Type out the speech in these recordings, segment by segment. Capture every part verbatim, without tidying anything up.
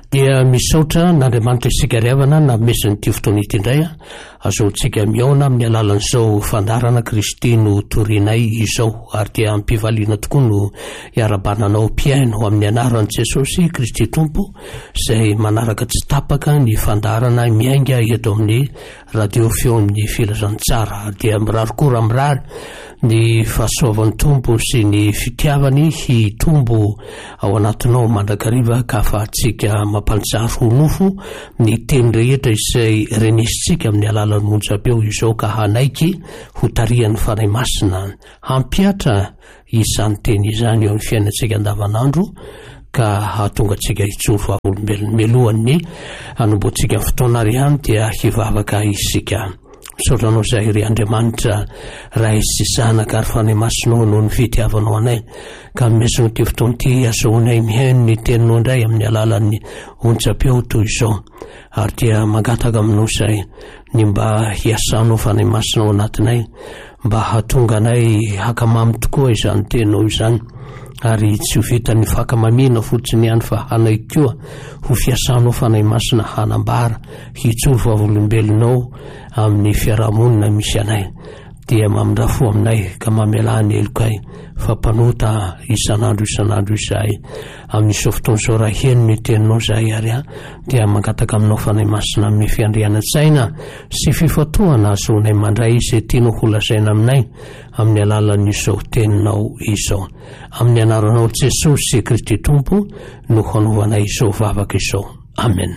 dia misaotra n'Andriamanitra isika riavana na mesin'ity fotoana ity indray a azotsika miaona amin'ny alalan'izao fandarana Kristy no torinay izao ary dia ampivaliana tokoa no iarabananao mpiaino amin'ny anaran'i Jesosy Kristy Tompo izay manaraka tsy tapaka ny fandarana miainga eto amin'ny radio feo amin'ny filazantsara dia mirarikora mirary ny fahasoavan'ny Tompo sy ny fitiavany hitombo ao anatinao mandrakariva ka afahantsika mampanjary ho nofo ny teny rehetra izay renisitsika amin'ny alalan'ny onjam-peo izao ka hanaiky ho tarihan'ny fanahy masina hampiatra izany teny izany eo amin'ny fiainantsika andavanandro ka hahatonga antsika hijoro fa olombelona melohan'ny hanomboantsika fotoana ihany dia hivavaka isika misaotranao izay ry Andriamanitra raha izy zanaka ary fanahy masinao noho ny fitiavanao anay ka mesona ity fotoana ity azahoanay mihaino ny teninao indray amin'ny alalan'ny onjam-peo toy izao ary dia mangataka aminao izay ny mba hiasanao fanahy masinao anatinay mba hahatonga anay hakamamy tokoa izany teninao izany ary tsy ho vitan'ny fakamamina fotsiny ihany fa hanay koa ho fiasanao fanahy masina hanambara hijoro vavolombelonao amin'ny fiarahamonina misy anay dia mamindafo aminay ka mamelany elokay fa mpanota isan'andro isan'andro izay amin'izao fotoan'izao raha heno ny teninao izay ary a dia mangataka aminao fanahy masina amin'ny fiandrianan-tsaina sy fifatohana azoanay mandray izay tianao ho lazaina aminay amin'ny alalan'izao teninao izao amin'ny anaranao Jesosy Kristy Tompo no hanaovanay izao vavaka izao. Amen.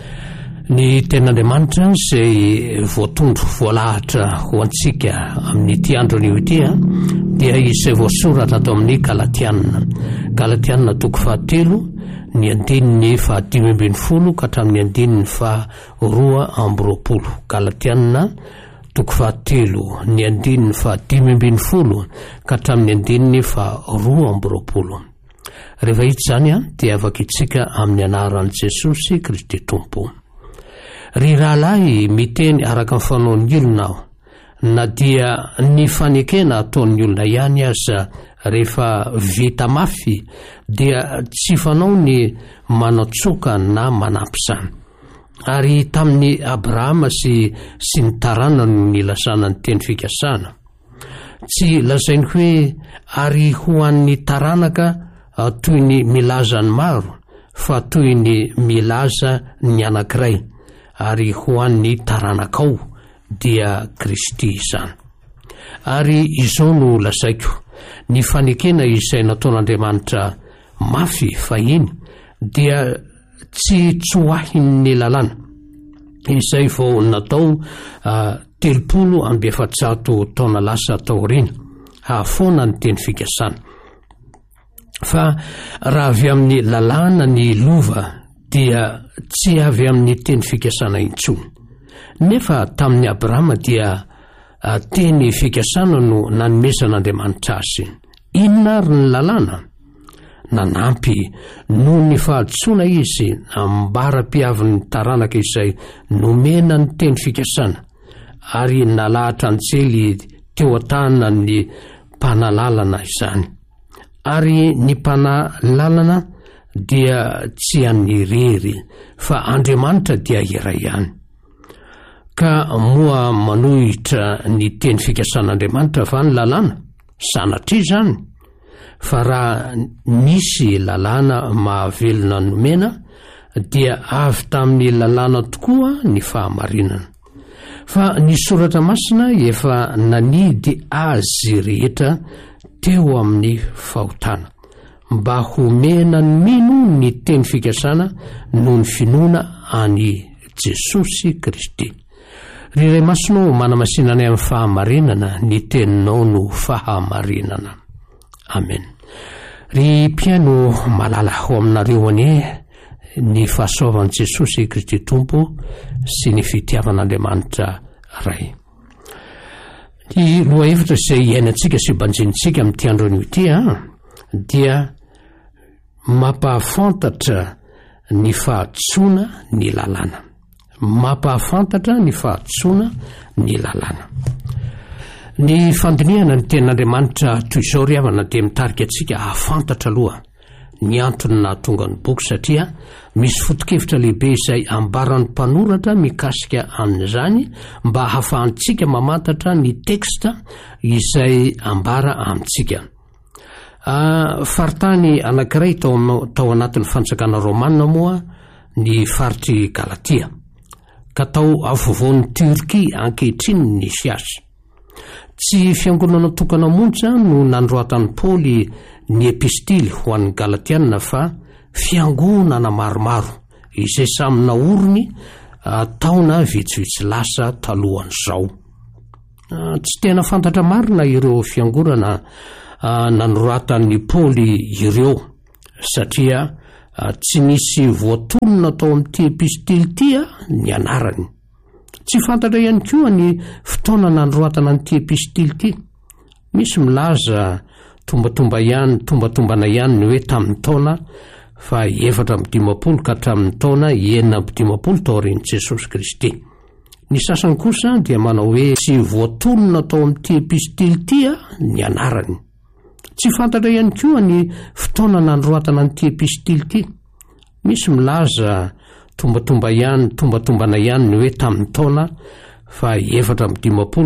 Ny ten'Andriamanitra izay voatondro voalahatra ho antsika amin'ity andro anio ity dia izay voasoratra ato amin'ny Galatiana Galatiana toko fahatelo ny andininy fahadimy ambin'ny folo ka hatramin'ny andininy faharoa amby roapolo. Galatiana toko fahatelo ny andininy fahadimy ambin'ny folo ka hatramin'ny andininy faharoa amby roapolo. Rehefa hita izany a dia afaka itsika amin'ny anaran'i Jesosy Kristy Tompo. Ry rahalahy miteny araka ny fanaon'ny olona aho na dia ny fanekena ataon'ny olona ihany aza rehefa vita mafy dia tsy fanao ny manatsoka na manampy izany. Ary tamin'ny Abrahama sy sy ny taranany no nilazana ny teny fikasana tsy lazainy hoe ary ho an'ny taranaka toy ny milaza ny maro fa toy ny milaza ny anankiray ary ho an'ny taranakao dia Kristy izany. Ary izao no lazaiko ny fanekena izay nataon'Andriamanitra mafy fahiny dia tsy tsoahiny lalàna izay vao natao uh, telopolo amby efatrato taona lasa taoriana hahafoana ny teny fikasana fa raha avy amin'ny lalàna ny lova dia tsy avy amin'ny teny fikasana intsony. Nefa tamin'ny Abrahama dia uh, teny fikasana no nanomezan'Andriamanitra azy. Inona ary ny lalàna? Nanampy noho ny fahadsoana izy ambara-piavin'ny taranaka izay nomena ny teny fikasana ary nalahatra anjely teo an-tana ny mpanalalana izany. Ary ny mpanalalana dia tsy an'ny irery fa Andriamanitra dia iray ihany. Ka moa manohitra ny teny fikasan'Andriamanitra fa ny lalàna sanatria izany fa raha nisy lalàna mahavelona nomena dia avy tamin'ny lalàna tokoa ny fahamarinana. Fa ny soratra masina efa nanidy azy rehetra teo amin'ny fahotana mba homena ny mino ny teny fikasana noho ny finoana any Jesosy Kristy. Ry iray masinao manamasinanay amin'ny fahamarinana ny teninao no fahamarinana. Amen. Ry mpiaino malala ho aminareo anie ny fahasoavan'i Jesosy Kristy Tompo sy ny fitiavan'Andriamanitra ray. Ny lohahevitra izay iainantsika sy banjinitsika amin'ity andro anio ity dia mampahafantatra ny fahatsoana ny lalàna. Mampahafantatra ny fahatsoana ny lalàna. Ny fandinihana ny ten'Andriamanitra toy izao ry havana dia mitarika antsika hahafantatra aloha ny antony nahatonga ny boky satria misy foto-kevitra lehibe izay ambaran'ny mpanoratra mikasika amin'izany mba hahafahantsika mamantatra ny teksta izay ambara amintsika. Faritany anankiray tao anatin'ny fanjakana Romanina moa ny faritry Galatia, ka tao afovoan'ny Turkia ankehitriny ny nisy azy. Tsy fiangonana tokana monja no nandroatan'ny Paoly ny epistily ho an'ny Galatiana fa fiangonana maromaro izay samy naoriny taona vitsivitsy lasa talohan'izao. Tsy tena fantatra marina ireo fiangonana nanoratan'ny Paoly ireo satria tsy nisy voatonona tao amin'ity epistily ity ny anarany. Tsy fantatra ihany koa ny fotoana nandroatana an'ity epistily ity. Misy milaza tombatomba ihany tombatombana ihany ny hoe tamin'ny taona fa efatra amby dimampolo ka hatramin'ny taona enina amby dimampolo tao aorian'i Jesosy Kristy. Ny sasany kosa dia manao hoe tsy voatonona tao amin'ity epistily ity ny anarany. Tsy fantatra ihany koa ny fotoana nandroatana an'ity epistily ity. Misy milaza tombatomba ihany tombatombana ihany ny hoe tamin'ny taona fa efatra amby dimampolo